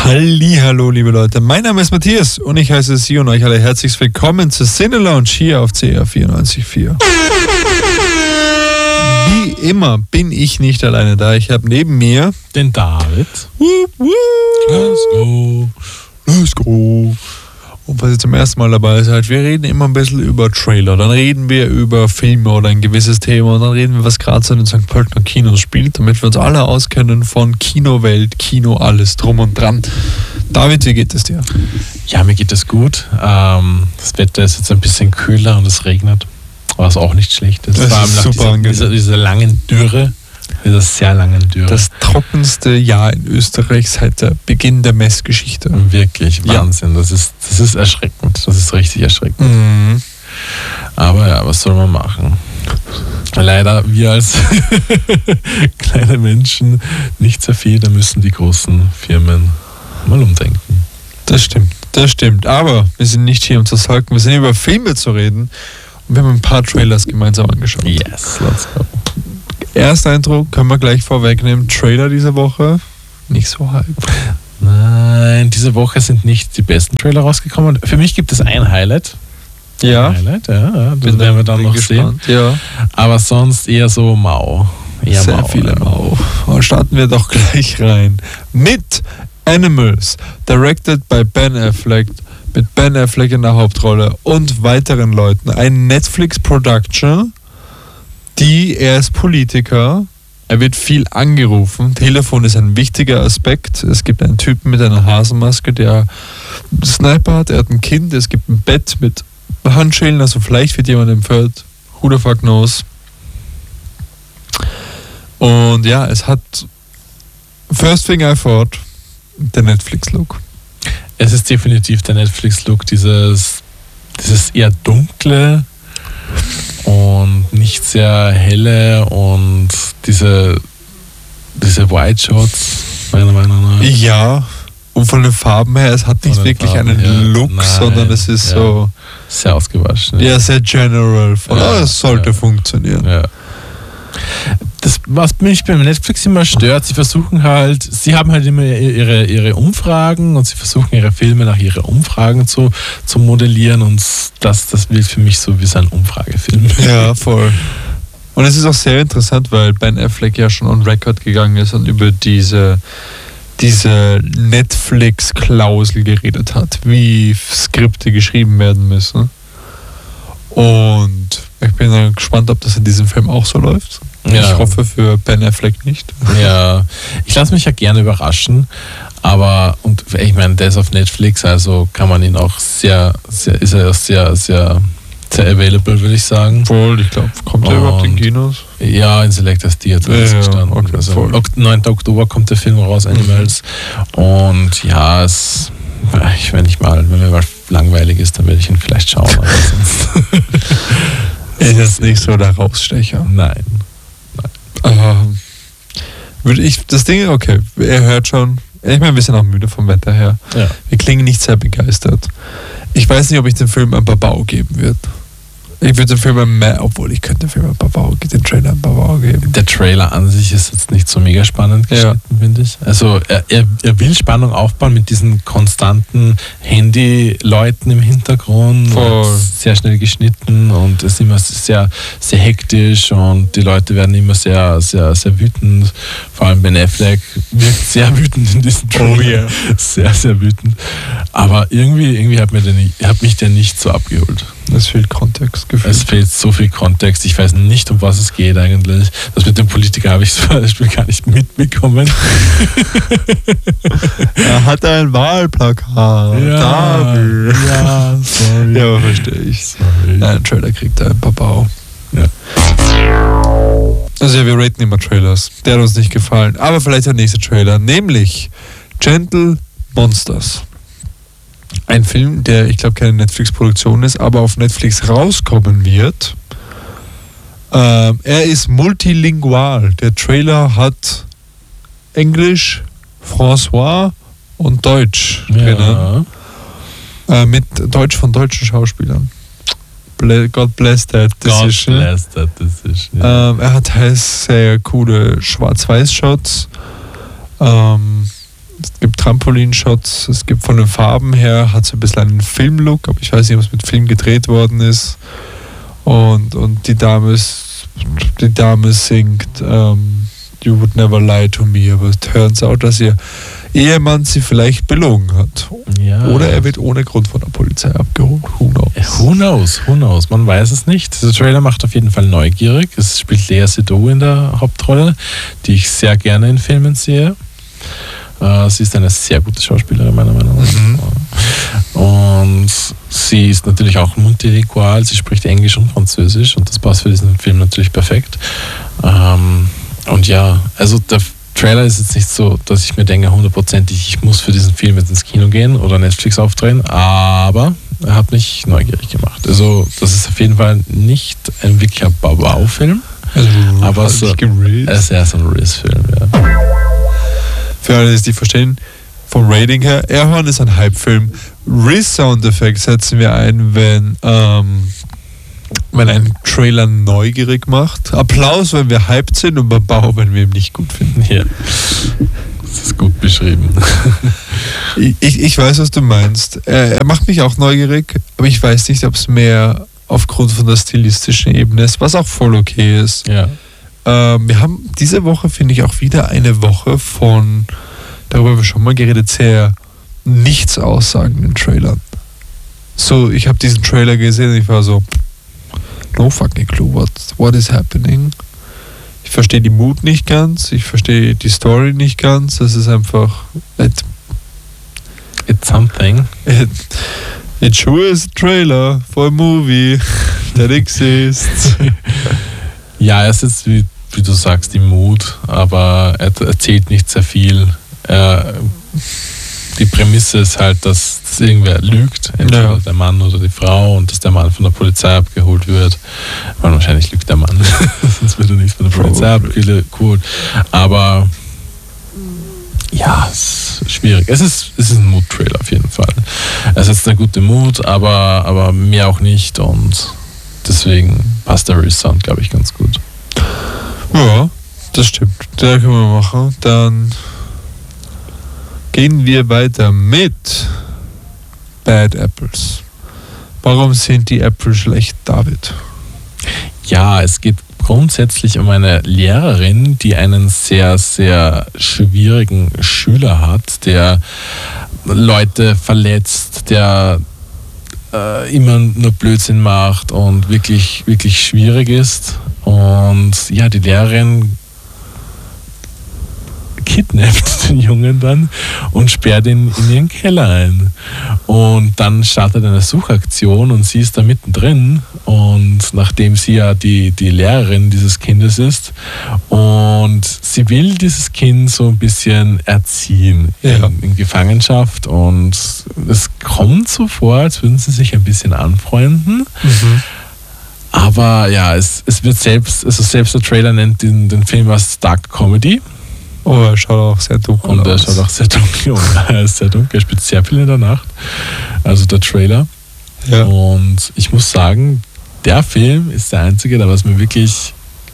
Hallihallo, liebe Leute. Mein Name ist Matthias und ich heiße Sie und euch alle herzlich willkommen zur Cine Lounge hier auf CR 94.4. Wie immer bin ich nicht alleine da. Ich habe neben mir den David. Let's go. Let's go. Und was ihr zum ersten Mal dabei seid, wir reden immer ein bisschen über Trailer, dann reden wir über Filme oder ein gewisses Thema und dann reden wir, was gerade so in den St. Pöltener Kinos spielt, damit wir uns alle auskennen von Kinowelt, Kino, alles drum und dran. David, wie geht es dir? Ja, mir geht es gut. Das Wetter ist jetzt ein bisschen kühler und es regnet, was auch nicht schlecht ist. Das ist super dieser langen Dürre. Dieser sehr langen Dürre. Das trockenste Jahr in Österreich seit der Beginn der Messgeschichte. Wirklich, Wahnsinn. Ja. Das ist erschreckend. Das ist richtig erschreckend. Mhm. Aber ja, was soll man machen? Leider, wir als kleine Menschen nicht sehr viel, da müssen die großen Firmen mal umdenken. Das stimmt. Aber wir sind nicht hier, um zu sulken, wir sind hier über Filme zu reden und wir haben ein paar Trailers gemeinsam angeschaut. Yes, let's go. Erster Eindruck können wir gleich vorwegnehmen. Trailer diese Woche, nicht so hype. Nein, diese Woche sind nicht die besten Trailer rausgekommen. Für mich gibt es ein Highlight. Ja. Das werden wir dann noch gespannt. Sehen. Ja. Aber sonst eher so mau. Sehr viele mau. Aber starten wir doch gleich rein. Mit Animals, directed by Ben Affleck, mit Ben Affleck in der Hauptrolle und weiteren Leuten. Ein Netflix-Production. Er ist Politiker, er wird viel angerufen, Telefon ist ein wichtiger Aspekt, es gibt einen Typen mit einer Hasenmaske, der Sniper hat, er hat ein Kind, es gibt ein Bett mit Handschellen, also vielleicht wird jemand empört, who the fuck knows. Und ja, es hat first thing I thought, der Netflix-Look. Es ist definitiv der Netflix-Look, dieses eher dunkle und nicht sehr helle und diese White Shots, meiner Meinung nach. Ja, und von den Farben her, es hat nicht wirklich einen Look, sondern es ist so sehr ausgewaschen. Ja, sehr general. Es sollte funktionieren. Ja. Das, was mich beim Netflix immer stört, sie haben halt immer ihre Umfragen und sie versuchen ihre Filme nach ihren Umfragen zu modellieren und das wirkt für mich so wie so ein Umfragefilm. Ja, voll. Und es ist auch sehr interessant, weil Ben Affleck ja schon on record gegangen ist und über diese Netflix-Klausel geredet hat, wie Skripte geschrieben werden müssen. Und ich bin dann gespannt, ob das in diesem Film auch so läuft. Ja. Ich hoffe für Ben Affleck nicht. Ja, ich lasse mich ja gerne überraschen, aber und ich meine, der ist auf Netflix, also kann man ihn auch ist er sehr, sehr available, würde ich sagen. Voll, ich glaube, kommt er überhaupt in Kinos? Ja, in Selectors Theater ist gestanden. Okay, also 9. Oktober kommt der Film raus, Animals. Und ja, wenn mir mal langweilig ist, dann werde ich ihn vielleicht schauen. Aber sonst ist jetzt nicht so der Rausstecher. Nein. Das Ding, okay, ihr hört schon, ich meine, wir sind auch müde vom Wetter her. Ja. Wir klingen nicht sehr begeistert. Ich weiß nicht, ob ich dem Film ein Babau geben würde. Ich würde den Film ich könnte den Film den Trailer ein Babau geben. Der Trailer an sich ist jetzt nicht so mega spannend geschnitten, finde ich. Also er will Spannung aufbauen mit diesen konstanten Handy-Leuten im Hintergrund. Sehr schnell geschnitten und es ist immer sehr, sehr hektisch und die Leute werden immer sehr, sehr, sehr wütend. Vor allem Ben Affleck wirkt sehr wütend in diesem Trailer. Oh yeah. Sehr, sehr wütend. Aber irgendwie hat mich der nicht so abgeholt. Es fehlt Kontext. Es fehlt so viel Kontext. Ich weiß nicht, um was es geht eigentlich. Das mit dem Politiker habe ich zum Beispiel gar nicht mitbekommen. Er hat ein Wahlplakat. Ja, sorry. Ja, verstehe ich. Sorry. Nein, ein Trailer kriegt ein Babau. Ja. Also ja, wir raten immer Trailers. Der hat uns nicht gefallen. Aber vielleicht der nächste Trailer, nämlich Gentle Monsters. Ein Film, der, ich glaube, keine Netflix-Produktion ist, aber auf Netflix rauskommen wird. Er ist multilingual. Der Trailer hat Englisch, François und Deutsch drinnen. Mit Deutsch von deutschen Schauspielern. God bless that decision. God bless that decision. Ja. Er hat sehr coole Schwarz-Weiß-Shots. Es gibt Trampolinshots. Es gibt von den Farben her, hat so ein bisschen einen Filmlook, aber ich weiß nicht, ob es mit Film gedreht worden ist. Und die Dame singt You Would Never Lie to Me, aber es turns out, dass ihr Ehemann sie vielleicht belogen hat. Ja. Oder er wird ohne Grund von der Polizei abgeholt. Who knows? Man weiß es nicht. Dieser Trailer macht auf jeden Fall neugierig. Es spielt Lea Seydoux in der Hauptrolle, die ich sehr gerne in Filmen sehe. Sie ist eine sehr gute Schauspielerin, meiner Meinung nach. Und sie ist natürlich auch multilingual. Sie spricht Englisch und Französisch und das passt für diesen Film natürlich perfekt. Und ja, also der Trailer ist jetzt nicht so, dass ich mir denke, 100%, ich muss für diesen Film jetzt ins Kino gehen oder Netflix aufdrehen, aber er hat mich neugierig gemacht. Also das ist auf jeden Fall nicht ein wirklicher Wow-Film, aber es ist eher so ein Riz-Film, ja. Für alle, die es nicht verstehen, vom Rating her, Airhorn ist ein Hype-Film. Riz-Soundeffekt setzen wir ein, wenn ein Trailer neugierig macht. Applaus, wenn wir hyped sind und Babau, wenn wir ihn nicht gut finden. Ja, das ist gut beschrieben. Ich weiß, was du meinst. Er macht mich auch neugierig, aber ich weiß nicht, ob es mehr aufgrund von der stilistischen Ebene ist, was auch voll okay ist. Ja. Wir haben diese Woche, finde ich, auch wieder eine Woche von, darüber haben wir schon mal geredet, sehr nichts aussagenden Trailern. So, ich habe diesen Trailer gesehen und ich war so, no fucking clue, what is happening? Ich verstehe die Mood nicht ganz, ich verstehe die Story nicht ganz, es ist einfach It's something. It sure is a trailer for a movie that exists. Ja, es ist, wie du sagst, die Mut, aber er erzählt nicht sehr viel. Die Prämisse ist halt, dass irgendwer lügt, entweder der Mann oder die Frau, und dass der Mann von der Polizei abgeholt wird. Weil wahrscheinlich lügt der Mann, sonst wird er nicht von der Polizei abgeholt. Aber ja, es ist schwierig. Es ist ein Mood-Trailer auf jeden Fall. Es ist eine gute Mood, aber mehr auch nicht, und deswegen passt der Riz-Sound, glaube ich, ganz gut. Ja, das stimmt. Da können wir machen. Dann gehen wir weiter mit Bad Apples. Warum sind die Äpfel schlecht, David? Ja, es geht grundsätzlich um eine Lehrerin, die einen sehr, sehr schwierigen Schüler hat, der Leute verletzt, der immer nur Blödsinn macht und wirklich, wirklich schwierig ist. Und ja, die Lehrerin kidnappt den Jungen dann und sperrt ihn in ihren Keller ein. Und dann startet eine Suchaktion und sie ist da mittendrin, und nachdem sie ja die Lehrerin dieses Kindes ist, und sie will dieses Kind so ein bisschen erziehen in Gefangenschaft, und es kommt so vor, als würden sie sich ein bisschen anfreunden. Aber ja, es wird selbst der Trailer nennt den Film als Dark Comedy. Oh, er schaut auch sehr dunkel aus. Und er schaut auch sehr dunkel aus. Er ist sehr dunkel, er spielt sehr viel in der Nacht. Also der Trailer. Ja. Und ich muss sagen, der Film ist der einzige, der was mir wirklich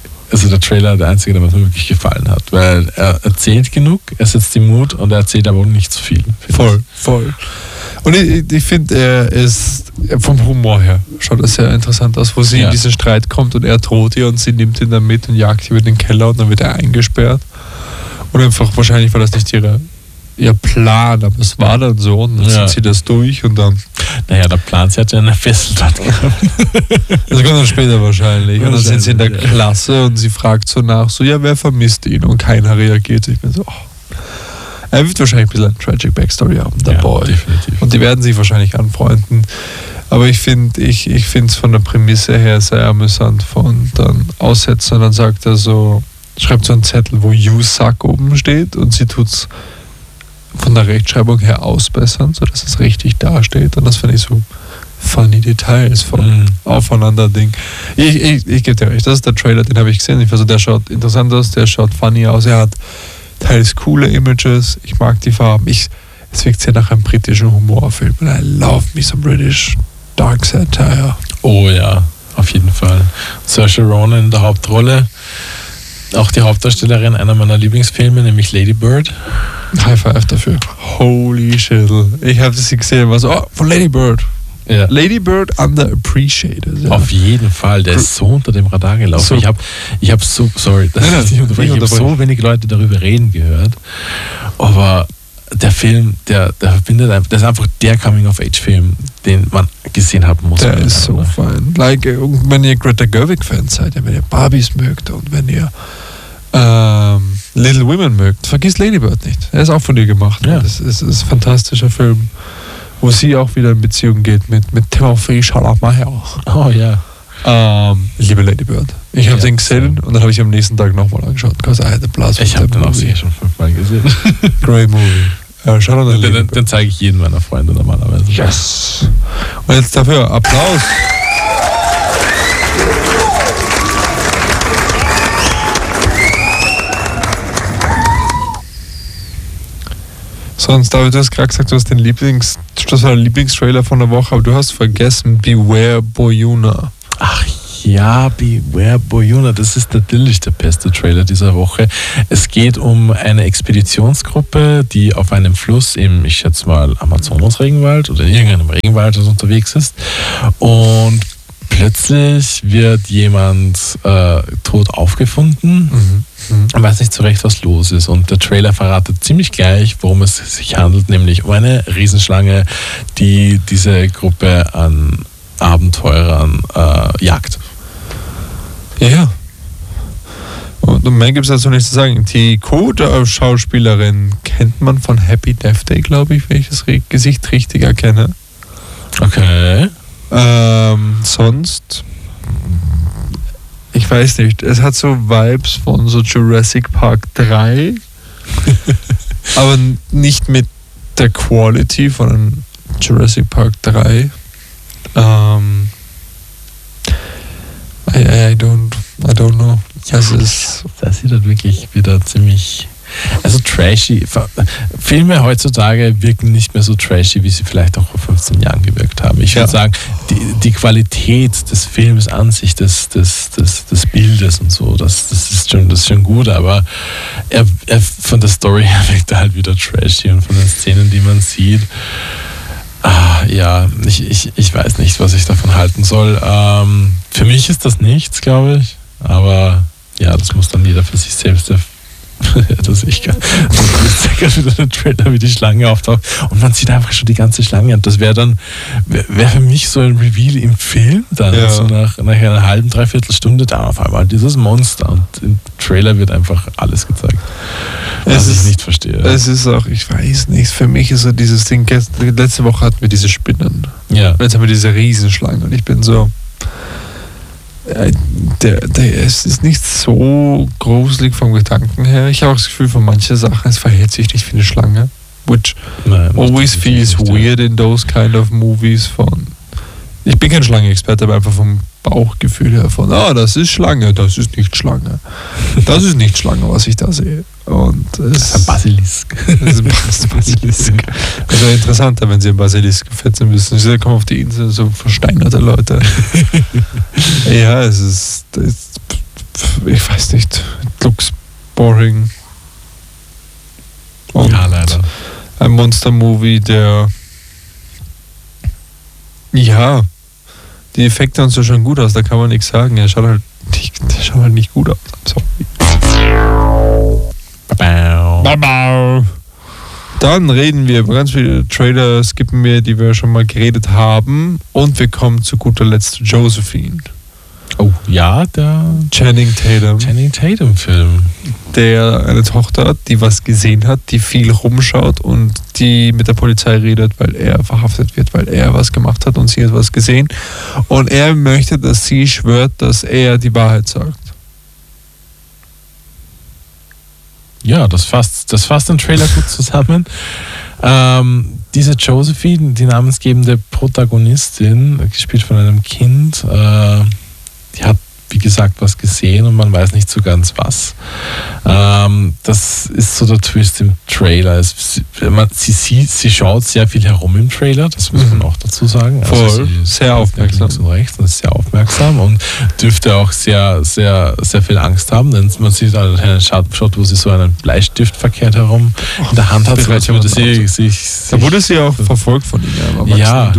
gefallen hat. Weil er erzählt genug, er setzt die Mut, und er erzählt aber auch nicht zu viel. Voll. Und ich finde, er ist vom Humor her schaut das sehr interessant aus, wo sie in diesen Streit kommt und er droht ihr und sie nimmt ihn dann mit und jagt ihn in den Keller und dann wird er eingesperrt. Und einfach, wahrscheinlich war das nicht ihr Plan, aber es war dann so, und dann zieht sie das durch und dann. Naja, der Plan, sie hat ja eine Fesseltat gehabt. Das kommt dann später wahrscheinlich. Und dann sind sie in der Klasse und sie fragt so nach, so, ja, wer vermisst ihn? Und keiner reagiert. Ich bin so, er wird wahrscheinlich ein bisschen eine tragic Backstory haben, der Boy. Definitiv. Und die werden sich wahrscheinlich anfreunden. Aber ich finde es von der Prämisse her sehr amüsant, von dann aussetzen und dann sagt er so, schreibt so einen Zettel, wo You Suck oben steht, und sie tut es von der Rechtschreibung her ausbessern, sodass es richtig dasteht. Und das finde ich so funny Details von Aufeinander-Ding. Ich gebe dir recht, das ist der Trailer, den habe ich gesehen. Also der schaut interessant aus, der schaut funny aus. Er hat teils coole Images, ich mag die Farben. Es wirkt sehr nach einem britischen Humorfilm. Und I love me some British Dark Satire. Oh ja, auf jeden Fall. Saoirse Ronan in der Hauptrolle. Auch die Hauptdarstellerin einer meiner Lieblingsfilme, nämlich Lady Bird. High Five dafür. Holy shit. Ich habe das gesehen und war so, von Lady Bird. Ja. Lady Bird underappreciated. Ja. Auf jeden Fall, der ist so unter dem Radar gelaufen. So. Ich habe so, sorry, ich habe so wenig Leute darüber reden gehört, aber der Film, der verbindet einfach, das ist einfach der Coming-of-Age-Film, den man gesehen haben muss. Der ist so fein. Like, wenn ihr Greta Gerwig-Fans seid, wenn ihr Barbies mögt und wenn ihr Little Women mögt, vergiss Lady Bird nicht. Er ist auch von dir gemacht. Ja. Das ist ein fantastischer Film, wo sie auch wieder in Beziehung geht mit Timothy Chalamet. Oh ja. Ich liebe Lady Bird. Ich habe den gesehen und dann habe ich am nächsten Tag nochmal angeschaut. Ich habe den auch schon 5-mal gesehen. Great Movie. Schau an den zeige ich jedem meiner Freunde normalerweise. Yes. Und jetzt dafür Applaus. Sonst, David, du hast gerade gesagt, das war der Lieblingstrailer von der Woche, aber du hast vergessen Beware Boyuna. Ach ja, Beware Boyuna, das ist der beste Trailer dieser Woche. Es geht um eine Expeditionsgruppe, die auf einem Fluss im, ich schätze mal, Amazonas-Regenwald oder in irgendeinem Regenwald unterwegs ist. Und plötzlich wird jemand tot aufgefunden. Man weiß nicht so recht, was los ist. Und der Trailer verratet ziemlich gleich, worum es sich handelt, nämlich um eine Riesenschlange, die diese Gruppe an Abenteurern jagt. Ja. Und mehr gibt es dazu nicht zu sagen. Die Co-Schauspielerin kennt man von Happy Death Day, glaube ich, wenn ich das Gesicht richtig erkenne. Okay. Sonst, ich weiß nicht, es hat so Vibes von so Jurassic Park 3, aber nicht mit der Quality von Jurassic Park 3. I don't know. Das sieht halt wirklich wieder ziemlich... Also trashy. Filme heutzutage wirken nicht mehr so trashy, wie sie vielleicht auch vor 15 Jahren gewirkt haben. Ich würde sagen, die Qualität des Films an sich, des Bildes und so, das ist schon gut, aber er von der Story her wirkt er halt wieder trashy und von den Szenen, die man sieht, ich weiß nicht, was ich davon halten soll. Für mich ist das nichts, glaube ich, aber ja, das muss dann jeder für sich selbst dass ich kann. Und wieder der Trailer, wie die Schlange auftaucht. Und man sieht einfach schon die ganze Schlange. Und das wäre für mich so ein Reveal im Film dann. Ja. So nach einer halben, dreiviertel Stunde da auf einmal dieses Monster. Und im Trailer wird einfach alles gezeigt. Was ich nicht verstehe. Es ist auch, ich weiß nicht, für mich ist so dieses Ding, letzte Woche hatten wir diese Spinnen. Ja. Und jetzt haben wir diese Riesenschlange. Und ich bin so, es ist nicht so gruselig vom Gedanken her. Ich habe auch das Gefühl, von manchen Sachen, es verhält sich nicht wie eine Schlange. Which always feels weird in those kind of movies. Ich bin kein Schlangenexperte, aber einfach vom Bauchgefühl her von, das ist Schlange, das ist nicht Schlange. Das ist nicht Schlange, was ich da sehe. Und das ist ein Basilisk. Das ist ein Basilisk. Das wäre interessanter, wenn sie einen Basilisk fetzen müssen. Sie kommen auf die Insel, so versteinerte Leute. Ja, es ist, ich weiß nicht, it looks boring. Und ja, leider. Ein Monster-Movie, der die Effekte und so schon gut aus, da kann man nichts sagen. Der schaut halt nicht gut aus. Sorry. Dann reden wir über ganz viele Trailer, skippen wir, die wir schon mal geredet haben. Und wir kommen zu guter Letzt zu Josephine. Oh ja, der Channing Tatum Film. Der eine Tochter hat, die was gesehen hat, die viel rumschaut und die mit der Polizei redet, weil er verhaftet wird, weil er was gemacht hat und sie hat was gesehen. Und er möchte, dass sie schwört, dass er die Wahrheit sagt. Ja, das fasst den Trailer gut zusammen. Diese Josephine, die namensgebende Protagonistin, gespielt von einem Kind, die hat wie gesagt, was gesehen und man weiß nicht so ganz was. Das ist so der Twist im Trailer. Sie schaut sehr viel herum im Trailer, das muss man auch dazu sagen. Voll, also sie sehr aufmerksam. Links und rechts und ist sehr aufmerksam und dürfte auch sehr, sehr, sehr viel Angst haben, denn man sieht einen Shot, wo sie so einen Bleistift verkehrt herum in der Hand hat, als würde sie sich... Da wurde sie auch verfolgt von ihm. Ja.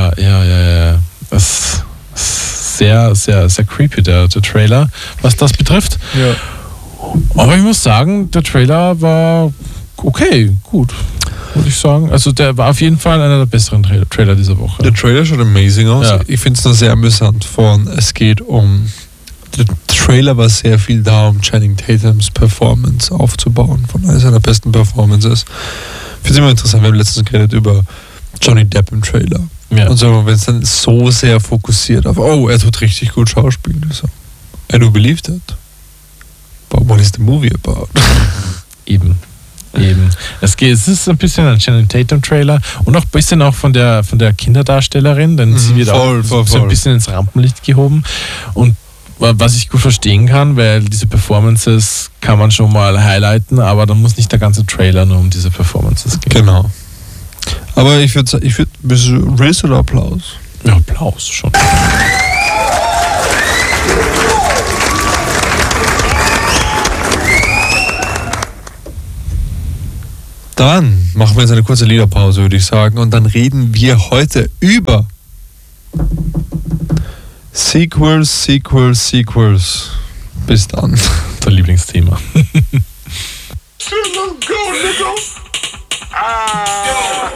Das ist sehr, sehr, sehr creepy, der Trailer, was das betrifft. Ja. Aber ich muss sagen, der Trailer war okay, gut, würde ich sagen. Also der war auf jeden Fall einer der besseren Trailer dieser Woche. Der Trailer schaut amazing aus. Ja. Ich finde es nur sehr amüsant es geht um... Der Trailer war sehr viel da, um Channing Tatums Performance aufzubauen, von einer seiner besten Performances. Ich finde es immer interessant, wir haben letztens geredet über Johnny Depp im Trailer. Ja. Und so, wenn es dann so sehr fokussiert auf, er tut richtig gut Schauspielen. So. I do believe that. But what is the movie about? Eben. Es ist ein bisschen ein Channing Tatum-Trailer und auch ein bisschen auch von der Kinderdarstellerin, denn sie wird auch so ein bisschen ins Rampenlicht gehoben. Und was ich gut verstehen kann, weil diese Performances kann man schon mal highlighten, aber dann muss nicht der ganze Trailer nur um diese Performances gehen. Genau. Aber ich würde Race oder Applaus? Ja, Applaus schon. Dann machen wir jetzt eine kurze Liederpause, würde ich sagen. Und dann reden wir heute über Sequels. Bis dann. Dein Lieblingsthema.